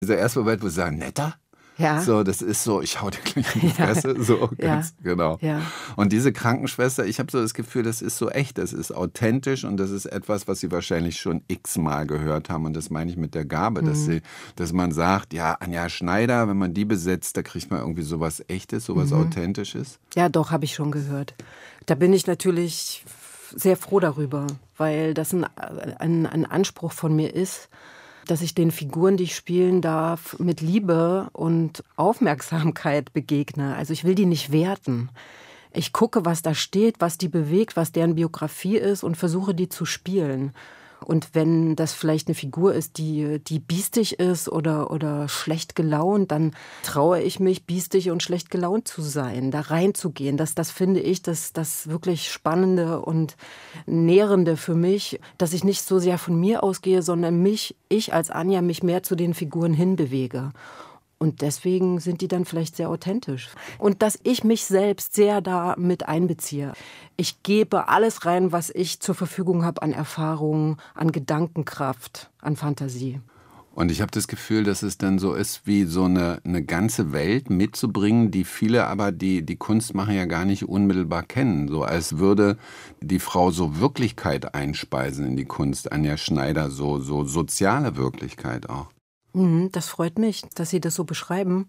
Dieser erste Moment, wo sie sagen, netter? Ja. So, das ist so, ich hau dir gleich in die Fresse. Ja. So, ganz genau. Ja. Und diese Krankenschwester, ich habe so das Gefühl, das ist so echt, das ist authentisch und das ist etwas, was sie wahrscheinlich schon x-mal gehört haben. Und das meine ich mit der Gabe, dass man sagt, ja, Anja Schneider, wenn man die besetzt, da kriegt man irgendwie sowas Echtes, sowas Authentisches. Ja, doch, habe ich schon gehört. Da bin ich natürlich sehr froh darüber, weil das ein Anspruch von mir ist, dass ich den Figuren, die ich spielen darf, mit Liebe und Aufmerksamkeit begegne. Also ich will die nicht werten. Ich gucke, was da steht, was die bewegt, was deren Biografie ist und versuche, die zu spielen. Und wenn das vielleicht eine Figur ist, die biestig ist oder schlecht gelaunt, dann traue ich mich, biestig und schlecht gelaunt zu sein, da reinzugehen. Das finde ich das wirklich Spannende und Nährende für mich, dass ich nicht so sehr von mir ausgehe, sondern ich als Anja, mich mehr zu den Figuren hinbewege. Und deswegen sind die dann vielleicht sehr authentisch. Und dass ich mich selbst sehr da mit einbeziehe. Ich gebe alles rein, was ich zur Verfügung habe an Erfahrung, an Gedankenkraft, an Fantasie. Und ich habe das Gefühl, dass es dann so ist, wie so eine ganze Welt mitzubringen, die viele aber, die Kunst machen, ja gar nicht unmittelbar kennen. So als würde die Frau so Wirklichkeit einspeisen in die Kunst. Anja Schneider, so soziale Wirklichkeit auch. Das freut mich, dass Sie das so beschreiben.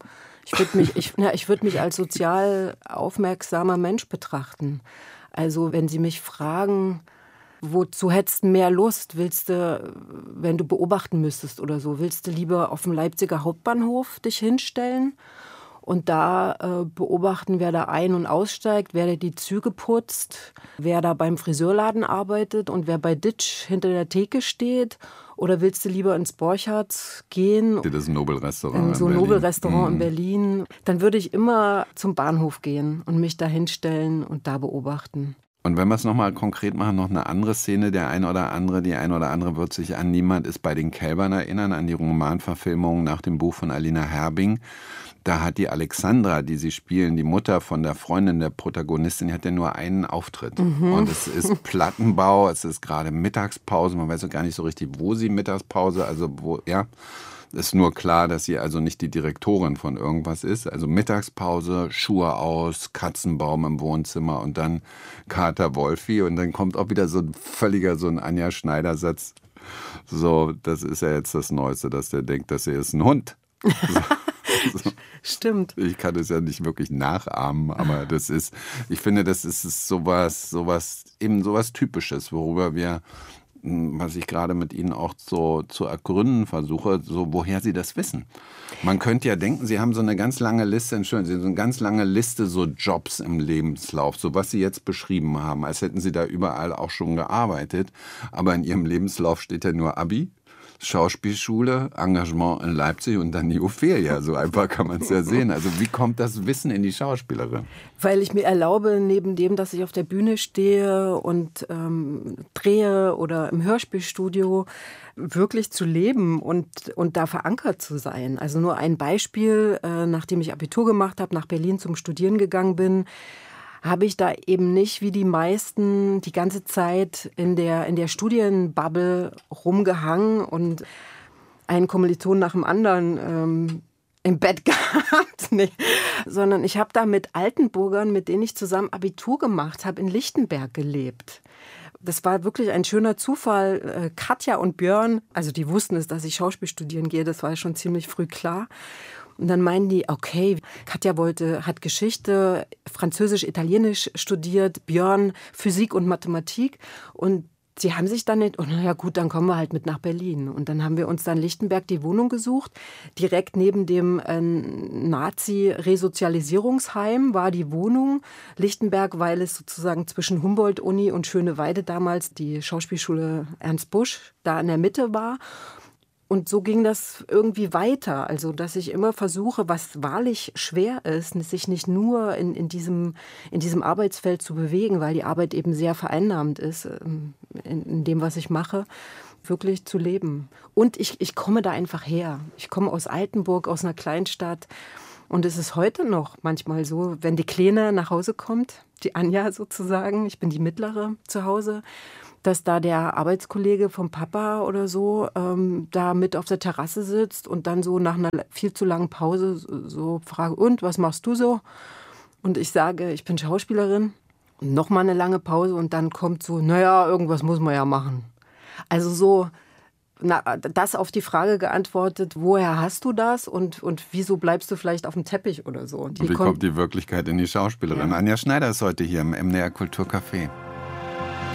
Ich würd mich als sozial aufmerksamer Mensch betrachten. Also wenn Sie mich fragen, wozu hättest du mehr Lust? Willst du, wenn du beobachten müsstest oder so, willst du lieber auf dem Leipziger Hauptbahnhof dich hinstellen und da beobachten, wer da ein- und aussteigt, wer da die Züge putzt, wer da beim Friseurladen arbeitet und wer bei Ditsch hinter der Theke steht? Oder willst du lieber ins Borchardt gehen? Das Nobelrestaurant in so ein Nobelrestaurant in Berlin. Dann würde ich immer zum Bahnhof gehen und mich da hinstellen und da beobachten. Und wenn wir es nochmal konkret machen, noch eine andere Szene, die ein oder andere wird sich an Niemand ist bei den Kälbern erinnern, an die Romanverfilmung nach dem Buch von Alina Herbing. Da hat die Alexandra, die sie spielen, die Mutter von der Freundin der Protagonistin, die hat ja nur einen Auftritt. Und es ist Plattenbau, es ist gerade Mittagspause, man weiß ja gar nicht so richtig, wo sie Mittagspause, also wo, ja. Ist nur klar, dass sie also nicht die Direktorin von irgendwas ist. Also Mittagspause, Schuhe aus, Katzenbaum im Wohnzimmer und dann Kater Wolfi. Und dann kommt auch wieder so ein völliger, so ein Anja Schneider-Satz. So, das ist ja jetzt das Neueste, dass der denkt, dass er ist ein Hund. So. Stimmt. Ich kann es ja nicht wirklich nachahmen, aber ich finde, das ist sowas Typisches, worüber wir, was ich gerade mit Ihnen auch so zu ergründen versuche, so woher Sie das wissen. Man könnte ja denken, Sie haben so eine ganz lange Liste, Entschuldigung, so eine ganz lange Liste so Jobs im Lebenslauf, so was Sie jetzt beschrieben haben, als hätten Sie da überall auch schon gearbeitet, aber in Ihrem Lebenslauf steht ja nur Abi, Schauspielschule, Engagement in Leipzig und dann die Ophelia. So einfach kann man es ja sehen. Also wie kommt das Wissen in die Schauspielerin? Weil ich mir erlaube, neben dem, dass ich auf der Bühne stehe und drehe oder im Hörspielstudio, wirklich zu leben und da verankert zu sein. Also nur ein Beispiel, nachdem ich Abitur gemacht habe, nach Berlin zum Studieren gegangen bin, habe ich da eben nicht wie die meisten die ganze Zeit in der Studienbubble rumgehangen und einen Kommiliton nach dem anderen im Bett gehabt. Nee. Sondern ich habe da mit Altenburgern, mit denen ich zusammen Abitur gemacht habe, in Lichtenberg gelebt. Das war wirklich ein schöner Zufall. Katja und Björn, also die wussten es, dass ich Schauspiel studieren gehe, das war schon ziemlich früh klar. Und dann meinen die, okay, Katja hat Geschichte, Französisch, Italienisch studiert, Björn Physik und Mathematik. Und sie haben sich dann nicht, oh, na ja gut, dann kommen wir halt mit nach Berlin. Und dann haben wir uns dann Lichtenberg die Wohnung gesucht. Direkt neben dem Nazi-Resozialisierungsheim war die Wohnung. Lichtenberg, weil es sozusagen zwischen Humboldt-Uni und Schöneweide damals die Schauspielschule Ernst Busch da in der Mitte war. Und so ging das irgendwie weiter, also dass ich immer versuche, was wahrlich schwer ist, sich nicht nur in diesem Arbeitsfeld zu bewegen, weil die Arbeit eben sehr vereinnahmend ist, in dem, was ich mache, wirklich zu leben. Und ich komme da einfach her. Ich komme aus Altenburg, aus einer Kleinstadt. Und es ist heute noch manchmal so, wenn die Kleine nach Hause kommt, die Anja sozusagen, ich bin die Mittlere zu Hause, dass da der Arbeitskollege vom Papa oder so da mit auf der Terrasse sitzt und dann so nach einer viel zu langen Pause so fragt, und was machst du so? Und ich sage, ich bin Schauspielerin. Nochmal eine lange Pause und dann kommt so, naja, irgendwas muss man ja machen. Also so, das auf die Frage geantwortet, woher hast du das und wieso bleibst du vielleicht auf dem Teppich oder so. Und wie kommt die Wirklichkeit in die Schauspielerin? Ja. Anja Schneider ist heute hier im MDR Kulturcafé.